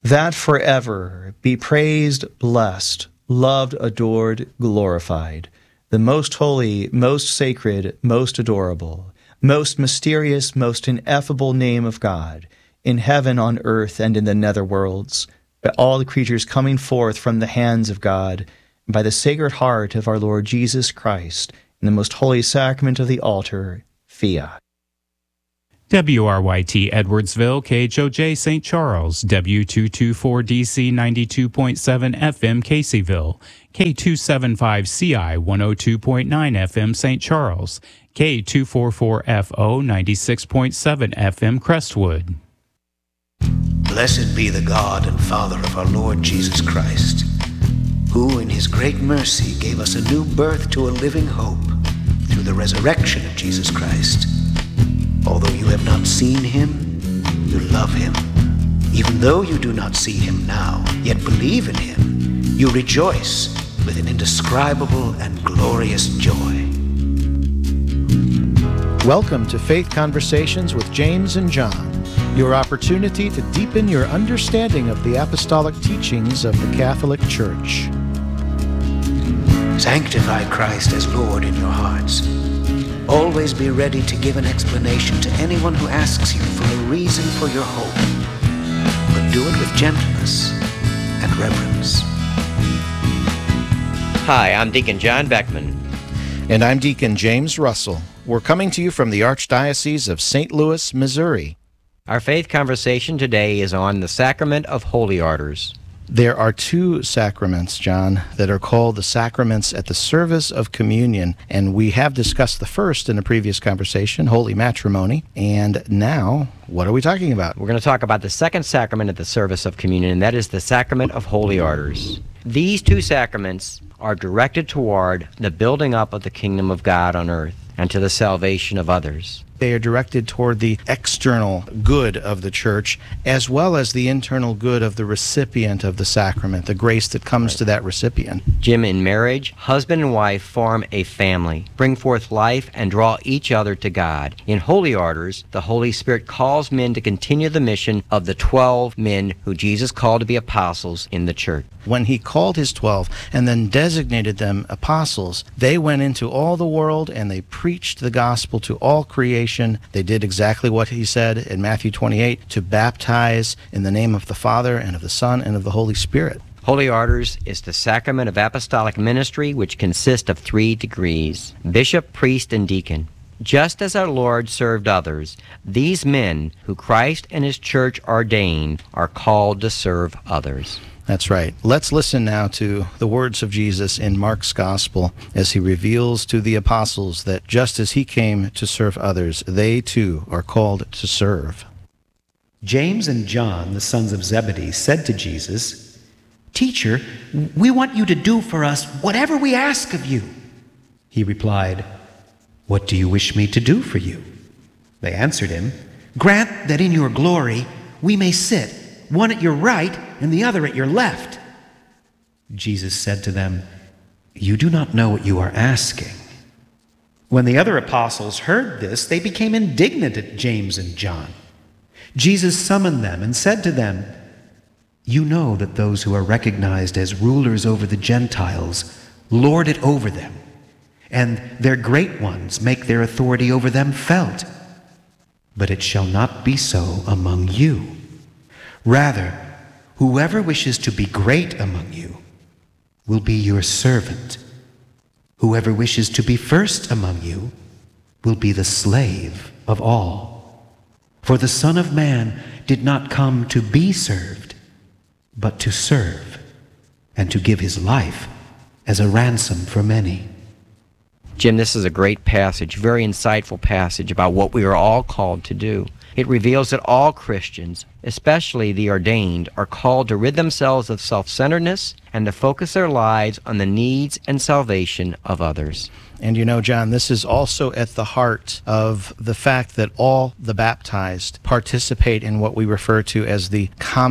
that forever be praised, blessed, loved, adored, glorified, the most holy, most sacred, most adorable, most mysterious, most ineffable name of God, in heaven, on earth, and in the netherworlds, by all the creatures coming forth from the hands of God, and by the Sacred Heart of our Lord Jesus Christ, in the most holy sacrament of the altar, fiat. WRYT Edwardsville, KHOJ St. Charles, W224DC 92.7 FM Caseyville, K275CI 102.9 FM St. Charles, K244FO 96.7 FM Crestwood. Blessed be the God and Father of our Lord Jesus Christ, who in his great mercy gave us a new birth to a living hope through the resurrection of Jesus Christ. Although you have not seen him, you love him. Even though you do not see him now, yet believe in him, you rejoice with an indescribable and glorious joy. Welcome to Faith Conversations with James and John, your opportunity to deepen your understanding of the apostolic teachings of the Catholic Church. Sanctify Christ as Lord in your hearts. Always be ready to give an explanation to anyone who asks you for a reason for your hope, but do it with gentleness and reverence. Hi, I'm Deacon John Beckman. And I'm Deacon James Russell. We're coming to you from the Archdiocese of St. Louis, Missouri. Our faith conversation today is on the Sacrament of Holy Orders. There are two sacraments, John, that are called the sacraments at the service of communion, and we have discussed the first in a previous conversation, holy matrimony, and now, what are we talking about? We're going to talk about the second sacrament at the service of communion, and that is the Sacrament of Holy Orders. These two sacraments are directed toward the building up of the kingdom of God on earth and to the salvation of others. They are directed toward the external good of the church as well as the internal good of the recipient of the sacrament, the grace that comes to that recipient. Jim, in marriage, husband and wife form a family, bring forth life, and draw each other to God. In holy orders, the Holy Spirit calls men to continue the mission of the 12 men who Jesus called to be apostles in the church. When he called his 12 and then designated them apostles, they went into all the world and they preached the gospel to all creation. They did exactly what he said in Matthew 28, to baptize in the name of the Father and of the Son and of the Holy Spirit. Holy Orders is the sacrament of apostolic ministry, which consists of 3 degrees: bishop, priest, and deacon. Just as our Lord served others, these men who Christ and his church ordained are called to serve others. That's right. Let's listen now to the words of Jesus in Mark's Gospel as he reveals to the apostles that just as he came to serve others, they too are called to serve. James and John, the sons of Zebedee, said to Jesus, "Teacher, we want you to do for us whatever we ask of you." He replied, "What do you wish me to do for you?" They answered him, "Grant that in your glory we may sit, one at your right and the other at your left." Jesus said to them, "You do not know what you are asking." When the other apostles heard this, they became indignant at James and John. Jesus summoned them and said to them, "You know that those who are recognized as rulers over the Gentiles lord it over them, and their great ones make their authority over them felt. But it shall not be so among you. Rather, whoever wishes to be great among you will be your servant. Whoever wishes to be first among you will be the slave of all. For the Son of Man did not come to be served, but to serve, and to give his life as a ransom for many." Jim, this is a great passage, very insightful passage about what we are all called to do. It reveals that all Christians, especially the ordained, are called to rid themselves of self-centeredness and to focus their lives on the needs and salvation of others. And you know, John, this is also at the heart of the fact that all the baptized participate in what we refer to as the common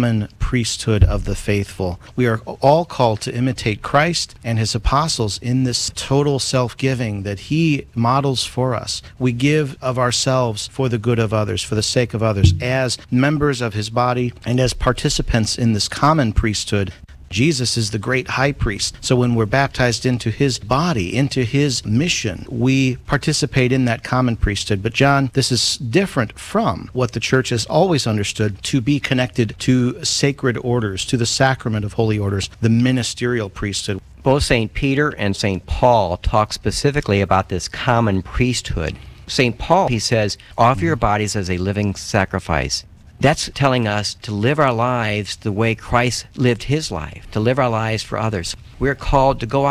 priesthood of the faithful. We are all called to imitate Christ and his apostles in this total self-giving that he models for us. We give of ourselves for the good of others, for the sake of others, as members of his body and as participants in this common priesthood. Jesus is the great high priest. So when we're baptized into his body, into his mission, we participate in that common priesthood. But John, this is different from what the church has always understood to be connected to sacred orders, to the sacrament of holy orders, the ministerial priesthood. Both St. Peter and St. Paul talk specifically about this common priesthood. St. Paul, he says, offer your bodies as a living sacrifice. That's telling us to live our lives the way Christ lived his life, to live our lives for others. We're called to go out